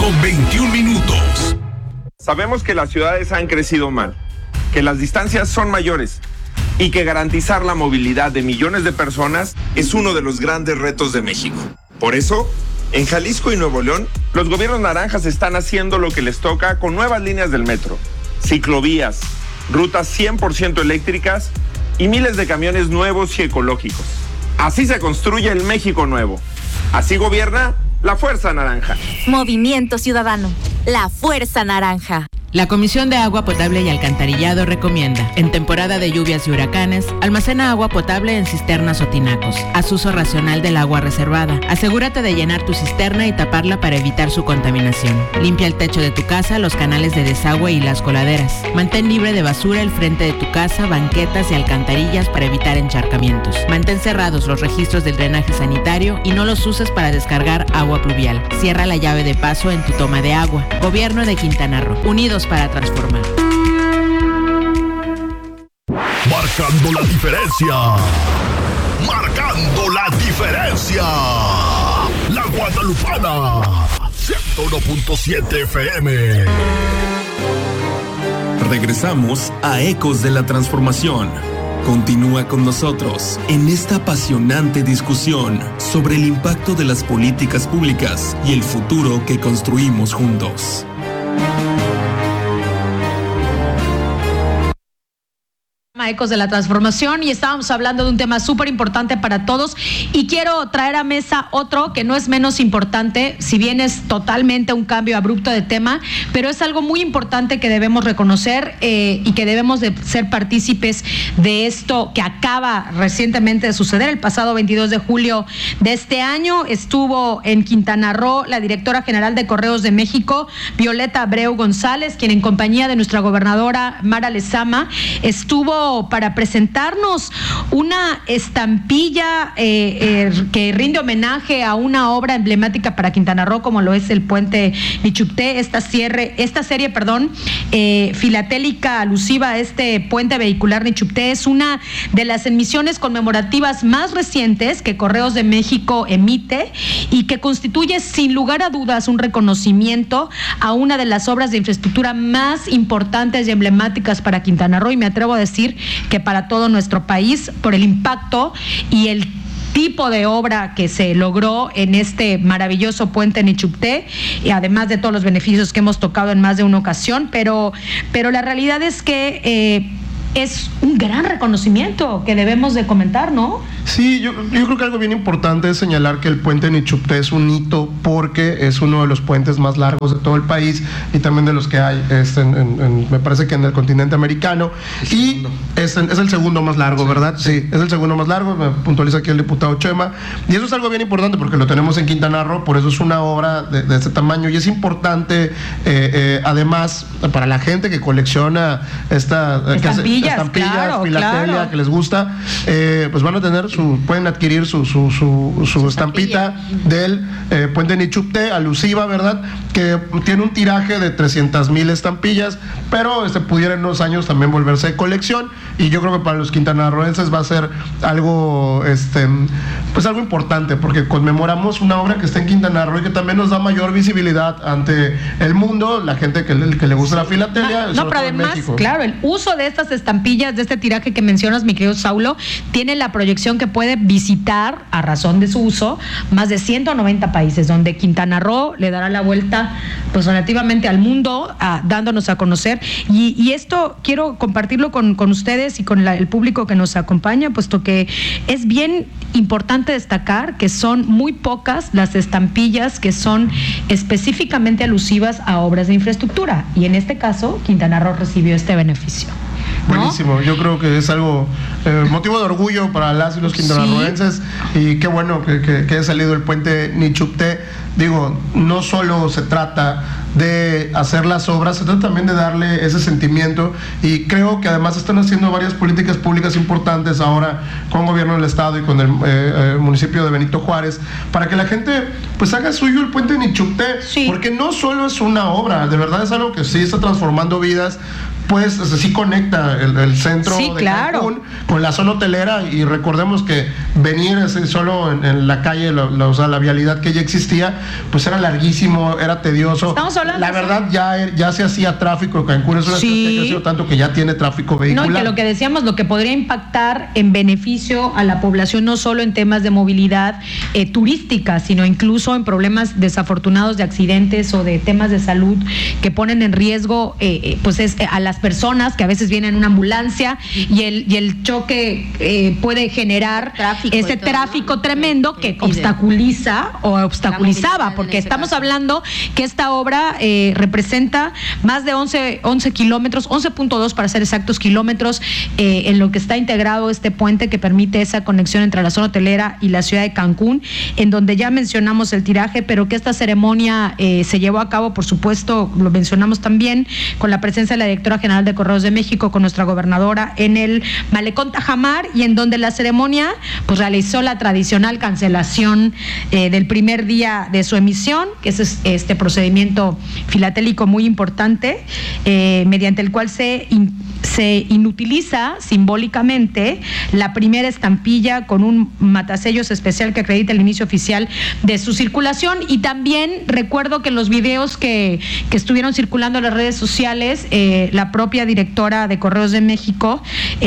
6:21. Sabemos que las ciudades han crecido mal, que las distancias son mayores y que garantizar la movilidad de millones de personas es uno de los grandes retos de México. Por eso, en Jalisco y Nuevo León, los gobiernos naranjas están haciendo lo que les toca con nuevas líneas del metro, ciclovías, rutas 100% eléctricas y miles de camiones nuevos y ecológicos. Así se construye el México nuevo. Así gobierna la Fuerza Naranja. Movimiento Ciudadano, la Fuerza Naranja. La Comisión de Agua Potable y Alcantarillado recomienda, en temporada de lluvias y huracanes, almacena agua potable en cisternas o tinacos. Haz uso racional del agua reservada. Asegúrate de llenar tu cisterna y taparla para evitar su contaminación. Limpia el techo de tu casa, los canales de desagüe y las coladeras. Mantén libre de basura el frente de tu casa, banquetas y alcantarillas para evitar encharcamientos. Mantén cerrados los registros del drenaje sanitario y no los uses para descargar agua pluvial. Cierra la llave de paso en tu toma de agua. Gobierno de Quintana Roo. Unidos para transformar. Marcando la diferencia. Marcando la diferencia. La Guadalupana. 101.7 FM. Regresamos a Ecos de la Transformación. Continúa con nosotros en esta apasionante discusión sobre el impacto de las políticas públicas y el futuro que construimos juntos. Ecos de la Transformación, y estábamos hablando de un tema súper importante para todos, y quiero traer a mesa otro que no es menos importante, si bien es totalmente un cambio abrupto de tema, pero es algo muy importante que debemos reconocer y que debemos de ser partícipes de esto que acaba recientemente de suceder. El pasado 22 de julio de este año estuvo en Quintana Roo la directora general de Correos de México, Violeta Abreu González, quien en compañía de nuestra gobernadora Mara Lezama estuvo para presentarnos una estampilla que rinde homenaje a una obra emblemática para Quintana Roo, como lo es el puente Nichupté, esta serie, filatélica alusiva a este puente vehicular Nichupté. Es una de las emisiones conmemorativas más recientes que Correos de México emite y que constituye sin lugar a dudas un reconocimiento a una de las obras de infraestructura más importantes y emblemáticas para Quintana Roo, y me atrevo a decir que para todo nuestro país, por el impacto y el tipo de obra que se logró en este maravilloso puente Nichupté, y además de todos los beneficios que hemos tocado en más de una ocasión, pero la realidad es que es un gran reconocimiento que debemos de comentar, ¿no? Sí, yo creo que algo bien importante es señalar que el puente Nichupté es un hito porque es uno de los puentes más largos de todo el país y también de los que hay, me parece que en el continente americano, y es el segundo más largo, ¿verdad? Sí, es el segundo más largo, me puntualiza aquí el diputado Chema, y eso es algo bien importante porque lo tenemos en Quintana Roo, por eso es una obra de este tamaño, y es importante además para la gente que colecciona estampillas, claro, filatelia, claro, que les gusta, pues van a tener pueden adquirir su estampita del puente Nichupté, alusiva, ¿verdad? Que tiene un tiraje de 300,000 estampillas, pero pudiera en unos años también volverse de colección, y yo creo que para los quintanarroenses va a ser algo, pues algo importante, porque conmemoramos una obra que está en Quintana Roo y que también nos da mayor visibilidad ante el mundo, la gente que le gusta la filatelia. No, pero además, claro, el uso de estas estampillas, de este tiraje que mencionas, mi querido Saulo, tiene la proyección que puede visitar, a razón de su uso, más de 190 países, donde Quintana Roo le dará la vuelta pues relativamente al mundo, dándonos a conocer, y esto quiero compartirlo con ustedes y con el público que nos acompaña, puesto que es bien importante destacar que son muy pocas las estampillas que son específicamente alusivas a obras de infraestructura, y en este caso Quintana Roo recibió este beneficio, ¿no? Buenísimo, yo creo que es algo motivo de orgullo para las y los quintanarroenses, sí. Y qué bueno que haya salido el puente Nichupté. Digo, no solo se trata de hacer las obras, se trata también de darle ese sentimiento, y creo que además están haciendo varias políticas públicas importantes ahora con el gobierno del estado y con el municipio de Benito Juárez, para que la gente pues haga suyo el puente Nichupté, sí. Porque no solo es una obra, de verdad es algo que sí está transformando vidas, pues sí conecta el centro sí, de claro. Cancún con la zona hotelera, y recordemos que venir solo en la calle, o sea, la vialidad que ya existía, pues era larguísimo, era tedioso. Estamos hablando, la verdad, ya se hacía tráfico. Cancún es una ciudad que ha crecido tanto que ya tiene tráfico vehicular. No, y que lo que decíamos, lo que podría impactar en beneficio a la población, no solo en temas de movilidad turística, sino incluso en problemas desafortunados de accidentes o de temas de salud que ponen en riesgo pues a las personas que a veces vienen en una ambulancia, y el choque puede generar ese tráfico tremendo que obstaculizaba, porque estamos hablando que esta obra representa más de 11 kilómetros, 11.2 para ser exactos kilómetros, en lo que está integrado este puente que permite esa conexión entre la zona hotelera y la ciudad de Cancún, en donde ya mencionamos el tiraje, pero que esta ceremonia se llevó a cabo, por supuesto, lo mencionamos también, con la presencia de la directora general de Correos de México, con nuestra gobernadora, en el Malecón Tajamar, y en donde la ceremonia pues realizó la tradicional cancelación del primer día de su emisión, que es este procedimiento filatélico muy importante, mediante el cual se inutiliza simbólicamente la primera estampilla con un matasellos especial que acredita el inicio oficial de su circulación. Y también recuerdo que en los videos que estuvieron circulando en las redes sociales, la propia directora de Correos de México,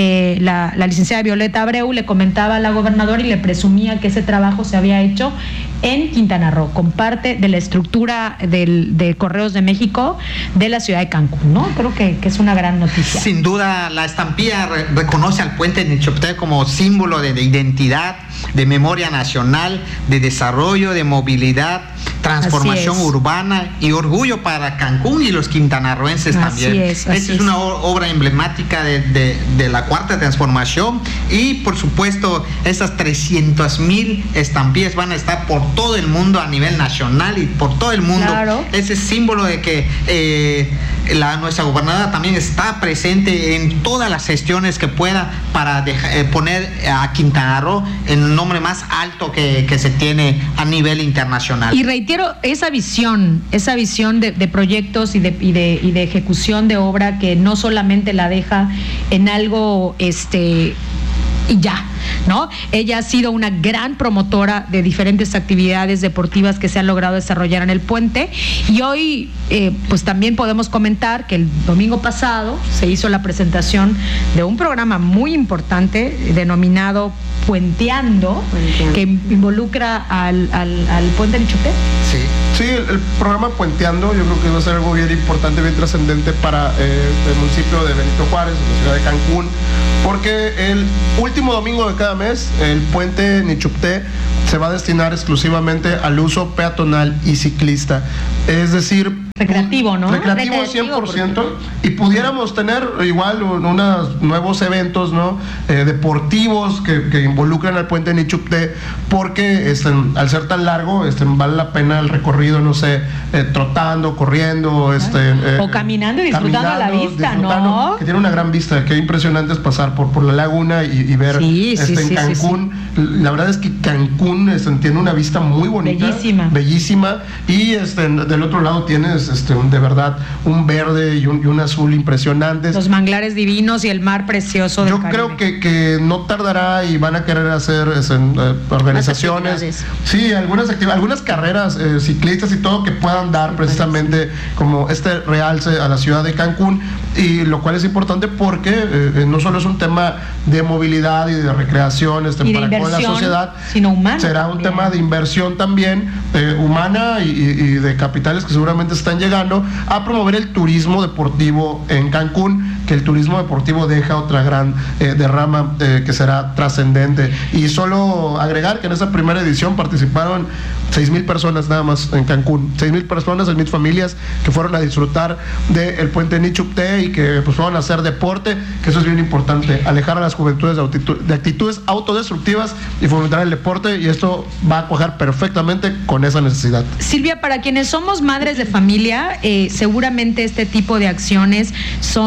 la licenciada Violeta Abreu, le comentaba a la gobernadora y le presumía que ese trabajo se había hecho en Quintana Roo, con parte de la estructura de Correos de México de la ciudad de Cancún, ¿no? Creo que es una gran noticia. Sin duda, la estampilla reconoce al puente Nichupté como símbolo de identidad, de memoria nacional, de desarrollo, de movilidad, transformación urbana y orgullo para Cancún y los quintanarroenses también. Esta es una obra emblemática de la cuarta transformación, y por supuesto esas 300,000 estampillas van a estar por todo el mundo a nivel nacional y por todo el mundo. Claro. Ese símbolo de que nuestra gobernadora también está presente en todas las gestiones que pueda para poner a Quintana Roo en el nombre más alto que se tiene a nivel internacional. Y reitero esa visión de proyectos y de ejecución de obra, que no solamente la deja en algo y ya, ¿no? Ella ha sido una gran promotora de diferentes actividades deportivas que se han logrado desarrollar en el puente, y hoy pues también podemos comentar que el domingo pasado se hizo la presentación de un programa muy importante denominado Puenteando, que involucra al puente Nichupté. Sí, el programa Puenteando yo creo que va a ser algo bien importante, bien trascendente para el municipio de Benito Juárez, la ciudad de Cancún, porque el último domingo de cada mes el puente Nichupté se va a destinar exclusivamente al uso peatonal y ciclista, es decir, recreativo, ¿no? Recreativo 100%, y pudiéramos tener igual unos nuevos eventos, ¿no? Deportivos que involucran al puente Nichupté, porque al ser tan largo, vale la pena el recorrido, no sé, trotando, corriendo, o caminando y disfrutando a la vista, ¿no? Que tiene una gran vista, qué impresionante es pasar por la laguna y ver en Cancún. La verdad es que Cancún tiene una vista muy bonita, bellísima, y del otro lado tienes de verdad un verde y un azul impresionantes, los manglares divinos y el mar precioso del Caribe. Creo que no tardará y van a querer hacer organizaciones, sí, algunas carreras ciclistas y todo que puedan dar precisamente como realce a la ciudad de Cancún, y lo cual es importante porque no solo es un tema de movilidad y de recreación para con la sociedad, sino humana, será un tema de inversión también humana y de capitales que seguramente están llegando a promover el turismo deportivo en Cancún, que el turismo deportivo deja otra gran derrama que será trascendente. Y solo agregar que en esta primera edición participaron 6,000 personas nada más en Cancún, 6,000 personas, 6,000 familias que fueron a disfrutar del puente Nichupté y que pues fueron a hacer deporte, que eso es bien importante, alejar a las juventudes de actitudes autodestructivas y fomentar el deporte, y esto va a cuajar perfectamente con esa necesidad. Silvia, para quienes somos madres de familia, seguramente este tipo de acciones son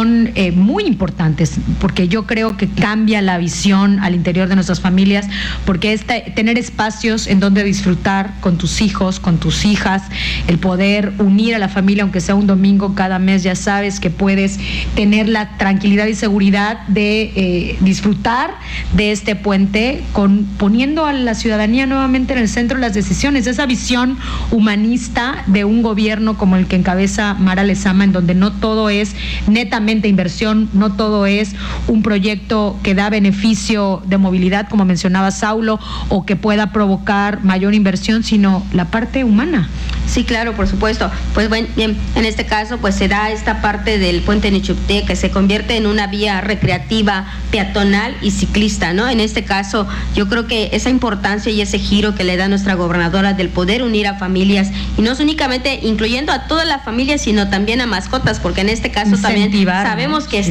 muy importantes, porque yo creo que cambia la visión al interior de nuestras familias, porque tener espacios en donde disfrutar con tus hijos, con tus hijas, el poder unir a la familia, aunque sea un domingo cada mes, ya sabes que puedes tener la tranquilidad y seguridad de disfrutar de este puente, poniendo a la ciudadanía nuevamente en el centro de las decisiones, esa visión humanista de un gobierno como el que encabeza Mara Lezama, en donde no todo es netamente inversión, no todo es un proyecto que da beneficio de movilidad, como mencionaba Saulo, o que pueda provocar mayor inversión, sino la parte humana. Sí, claro, por supuesto. Pues bueno, bien, en este caso pues se da esta parte del puente Nichupté que se convierte en una vía recreativa, peatonal y ciclista, ¿no? En este caso yo creo que esa importancia y ese giro que le da nuestra gobernadora del poder unir a familias, y no es únicamente incluyendo a toda la familia, sino también a mascotas, porque en este caso también sabemos que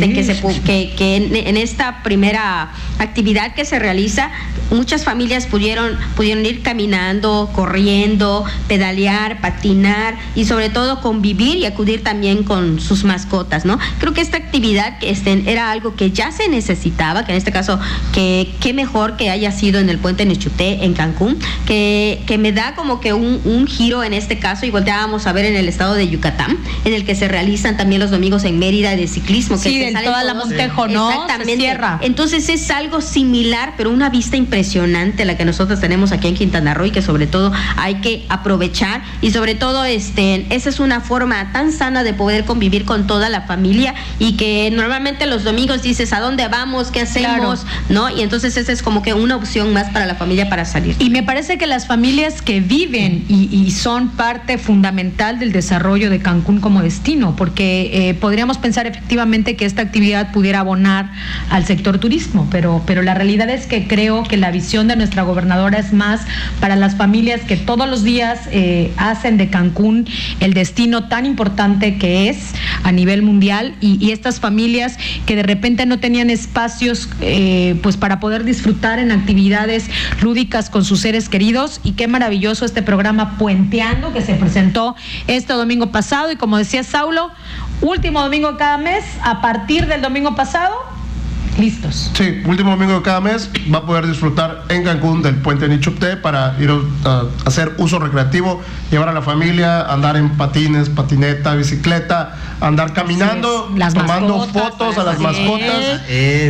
en esta primera actividad que se realiza, muchas familias pudieron ir caminando, corriendo, pedalear, patinar y sobre todo convivir y acudir también con sus mascotas, ¿no? Creo que esta actividad era algo que ya se necesitaba, que en este caso qué mejor que haya sido en el puente Nichupté en Cancún, que me da como que un giro en este caso, y volteábamos a ver en el estado de Yucatán, en el que se realizan también los domingos en Mérida de ciclismo, que sí, en toda la Montejo, ¿no? Exactamente. Se cierra. Entonces es algo similar, pero una vista impresionante la que nosotros tenemos aquí en Quintana Roo, y que sobre todo hay que aprovechar, y sobre todo esa es una forma tan sana de poder convivir con toda la familia, y que normalmente los domingos dices, ¿a dónde vamos? ¿Qué hacemos? Claro. ¿No? Y entonces esa es como que una opción más para la familia para salir. Y me parece que las familias que viven y son parte fundamental del desarrollo de Cancún como destino, porque podríamos pensar efectivamente que esta actividad pudiera abonar al sector turismo, pero la realidad es que creo que la visión de nuestra gobernadora es más para las familias que todos los días hacen de Cancún el destino tan importante que es a nivel mundial, y estas familias que de repente no tenían espacios pues para poder disfrutar en actividades lúdicas con sus seres queridos. Y qué maravilloso este programa Puenteando, que se presentó este domingo pasado, y como decía Saulo, último domingo de cada mes, a partir del domingo pasado, listos. Sí, último domingo de cada mes va a poder disfrutar en Cancún del puente Nichupté para ir a hacer uso recreativo, llevar a la familia, andar en patines, patineta, bicicleta, andar caminando, tomando fotos a las mascotas.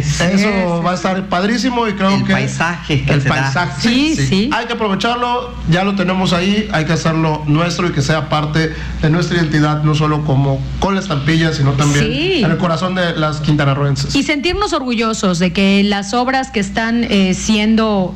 Eso va a estar padrísimo, y creo que el paisaje. Sí. Hay que aprovecharlo, ya lo tenemos ahí, hay que hacerlo nuestro y que sea parte de nuestra identidad, no solo como con la estampilla, sino también en el corazón de las quintanarroenses. Y sentirnos orgullosos de que las obras que están siendo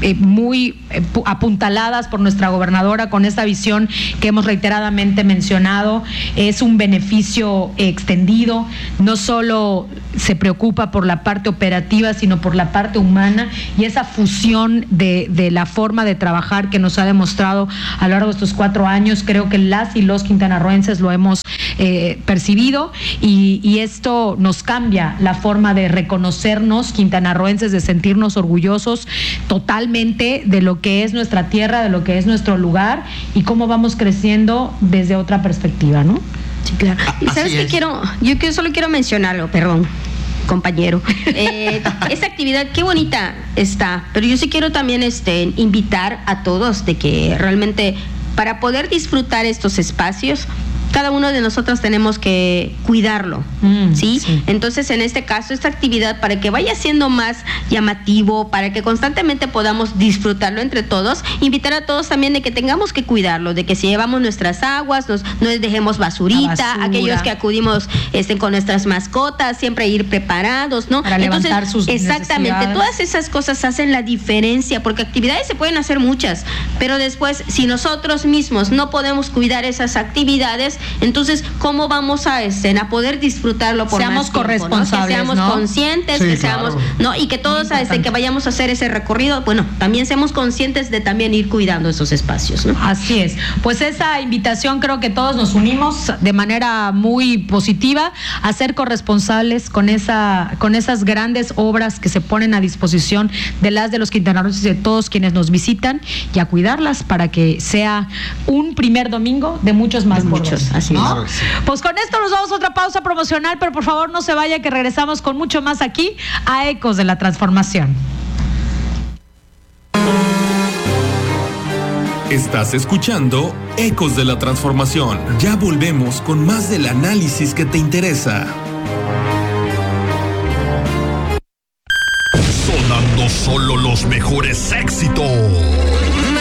muy apuntaladas por nuestra gobernadora con esta visión que hemos reiteradamente mencionado, es un beneficio extendido, no solo se preocupa por la parte operativa, sino por la parte humana, y esa fusión de la forma de trabajar que nos ha demostrado a lo largo de estos 4 años, creo que las y los quintanarroenses lo hemos percibido, y esto nos cambia la forma de reconocernos quintanarroenses, de sentirnos orgullosos totalmente de lo que es nuestra tierra, de lo que es nuestro lugar, y cómo vamos creciendo desde otra perspectiva, ¿no? Sí, claro. ¿Y sabes qué yo solo quiero mencionarlo, perdón, compañero? Esta actividad, qué bonita está, pero yo sí quiero también invitar a todos de que realmente para poder disfrutar estos espacios, cada uno de nosotros tenemos que cuidarlo, ¿sí? Entonces, en este caso, esta actividad, para que vaya siendo más llamativo, para que constantemente podamos disfrutarlo entre todos, invitar a todos también de que tengamos que cuidarlo, de que si llevamos nuestras aguas, no dejemos basurita, aquellos que acudimos con nuestras mascotas, siempre ir preparados, ¿no? Para levantar sus exactamente, todas esas cosas hacen la diferencia, porque actividades se pueden hacer muchas, pero después, si nosotros mismos no podemos cuidar esas actividades, entonces, ¿cómo vamos a poder disfrutarlo por seamos más tiempo, corresponsables, ¿no? Que seamos conscientes, que seamos, ¿no? Y que todos que vayamos a hacer ese recorrido, bueno, también seamos conscientes de también ir cuidando esos espacios, ¿no? Así es. Pues esa invitación, creo que todos nos unimos de manera muy positiva a ser corresponsables con esas grandes obras que se ponen a disposición de los quintanarroenses y de todos quienes nos visitan, y a cuidarlas para que sea un primer domingo de muchos más por venir. Así ¿no? es. Pues con esto nos vamos a otra pausa promocional, pero por favor no se vaya, que regresamos con mucho más aquí a Ecos de la Transformación. Estás escuchando Ecos de la Transformación. Ya volvemos con más del análisis que te interesa. Sonando solo los mejores éxitos.